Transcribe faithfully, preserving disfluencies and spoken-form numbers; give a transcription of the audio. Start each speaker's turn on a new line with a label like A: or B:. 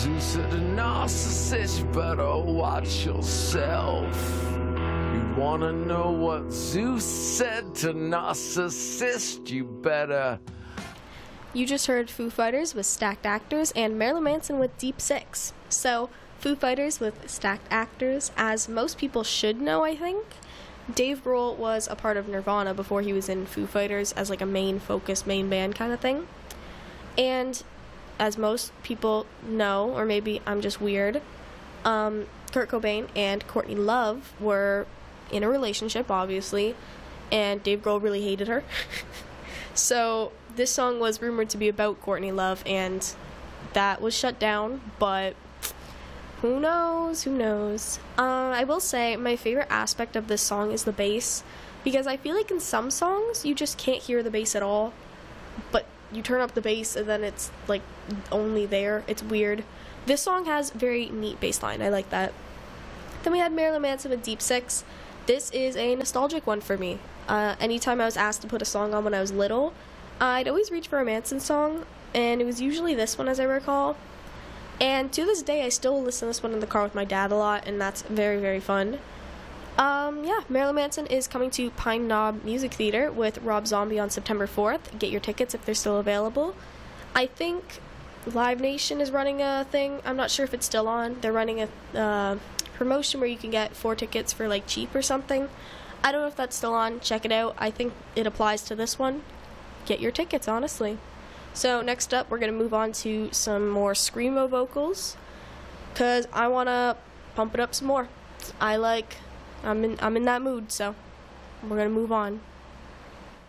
A: Zeus said to Narcissus, you better watch yourself. You wanna know what Zeus said to Narcissus? You better.
B: You just heard Foo Fighters with Stacked Actors and Marilyn Manson with Deep Six. So, Foo Fighters with Stacked Actors, as most people should know, I think, Dave Grohl was a part of Nirvana before he was in Foo Fighters as like a main focus, main band kind of thing. And as most people know, or maybe I'm just weird, um, Kurt Cobain and Courtney Love were in a relationship, obviously, and Dave Grohl really hated her. So this song was rumored to be about Courtney Love, and that was shut down, but who knows, who knows. Uh, I will say my favorite aspect of this song is the bass, because I feel like in some songs you just can't hear the bass at all, but you turn up the bass and then it's like only there. It's weird. This song has very neat bass line. I like that. Then we had Marilyn Manson with Deep Six. This is a nostalgic one for me. Uh, anytime I was asked to put a song on when I was little, I'd always reach for a Manson song, and it was usually this one, as I recall. And to this day, I still listen to this one in the car with my dad a lot, and that's very, very fun. Um, yeah, Marilyn Manson is coming to Pine Knob Music Theater with Rob Zombie on September fourth. Get your tickets if they're still available. I think Live Nation is running a thing. I'm not sure if it's still on. They're running a uh, promotion where you can get four tickets for like cheap or something. I don't know if that's still on. Check it out. I think it applies to this one. Get your tickets, honestly. So next up, we're going to move on to some more screamo vocals, because I want to pump it up some more. I like, I'm in, I'm in that mood, so we're going to move on.